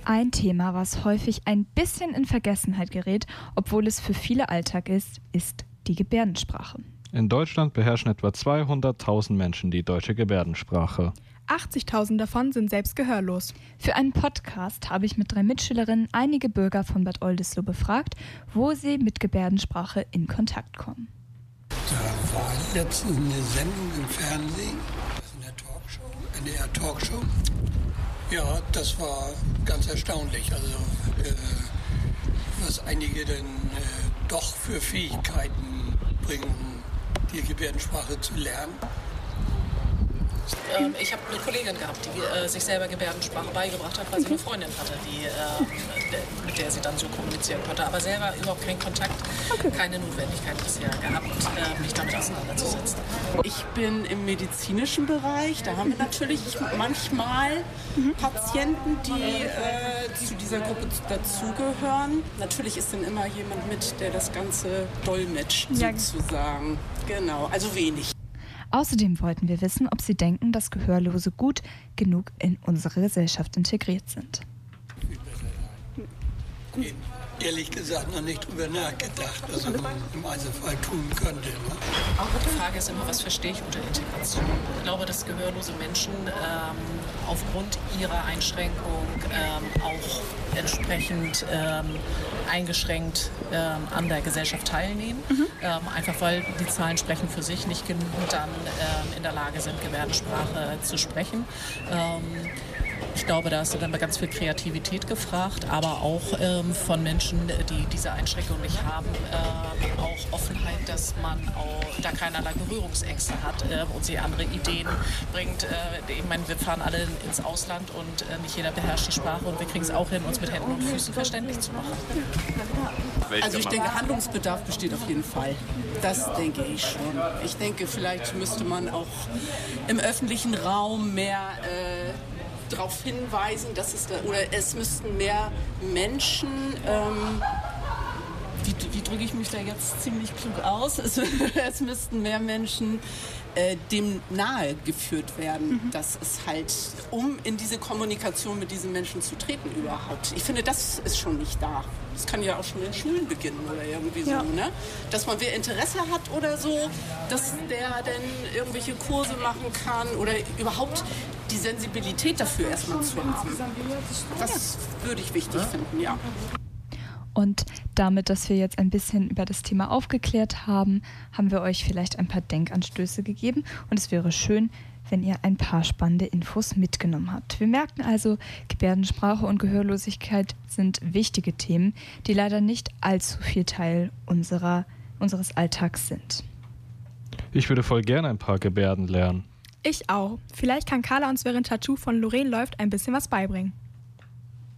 Ein Thema, was häufig ein bisschen in Vergessenheit gerät, obwohl es für viele Alltag ist, ist die Gebärdensprache. In Deutschland beherrschen etwa 200.000 Menschen die deutsche Gebärdensprache. 80.000 davon sind selbst gehörlos. Für einen Podcast habe ich mit 3 Mitschülerinnen einige Bürger von Bad Oldesloe befragt, wo sie mit Gebärdensprache in Kontakt kommen. Da war letztens eine Sendung im Fernsehen, in der Talkshow, NDR Talkshow. Ja, das war ganz erstaunlich. Also was einige denn doch für Fähigkeiten bringen, die Gebärdensprache zu lernen. Ich habe eine Kollegin gehabt, die sich selber Gebärdensprache beigebracht hat, weil sie eine Freundin hatte, mit der sie dann so kommunizieren konnte. Aber selber überhaupt keinen Kontakt, keine Notwendigkeit bisher gehabt, mich damit auseinanderzusetzen. Ich bin im medizinischen Bereich. Da haben wir natürlich manchmal Patienten, die zu dieser Gruppe dazugehören. Natürlich ist dann immer jemand mit, der das Ganze dolmetscht, sozusagen. Genau, also wenig. Außerdem wollten wir wissen, ob sie denken, dass Gehörlose gut genug in unsere Gesellschaft integriert sind. Ehrlich gesagt noch nicht drüber nachgedacht, was man im Einzelfall tun könnte. Ne? Die Frage ist immer, was verstehe ich unter Integration? Ich glaube, dass gehörlose Menschen aufgrund ihrer Einschränkung auch entsprechend eingeschränkt an der Gesellschaft teilnehmen. Einfach weil die Zahlen sprechen für sich, nicht genug dann in der Lage sind, Gebärdensprache zu sprechen. Ich glaube, da ist dann ganz viel Kreativität gefragt, aber auch von Menschen, die diese Einschränkung nicht haben, auch Offenheit, dass man auch da keinerlei Berührungsängste hat und sie andere Ideen bringt. Ich meine, wir fahren alle ins Ausland und nicht jeder beherrscht die Sprache und wir kriegen es auch hin, uns mit Händen und Füßen verständlich zu machen. Also ich denke, Handlungsbedarf besteht auf jeden Fall. Das denke ich schon. Ich denke, vielleicht müsste man auch im öffentlichen Raum mehr darauf hinweisen, dass es müssten mehr Menschen, wie drücke ich mich da jetzt ziemlich klug aus, es müssten mehr Menschen dem nahe geführt werden, dass es halt, um in diese Kommunikation mit diesen Menschen zu treten überhaupt. Ich finde, das ist schon nicht da. Das kann ja auch schon in Schulen beginnen oder irgendwie so, ne? Dass man wer Interesse hat oder so, dass der dann irgendwelche Kurse machen kann oder überhaupt die Sensibilität dafür erstmal zu haben. Das würde ich wichtig finden, ja. Und damit, dass wir jetzt ein bisschen über das Thema aufgeklärt haben, haben wir euch vielleicht ein paar Denkanstöße gegeben. Und es wäre schön, wenn ihr ein paar spannende Infos mitgenommen habt. Wir merken also, Gebärdensprache und Gehörlosigkeit sind wichtige Themen, die leider nicht allzu viel Teil unseres Alltags sind. Ich würde voll gerne ein paar Gebärden lernen. Ich auch. Vielleicht kann Carla uns während Tattoo von Lorraine läuft ein bisschen was beibringen.